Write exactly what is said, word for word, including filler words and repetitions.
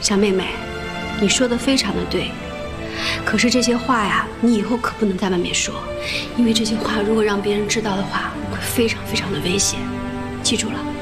小妹妹，你说的非常的对。可是这些话呀，你以后可不能在外面说，因为这些话如果让别人知道的话，会非常非常的危险。记住了。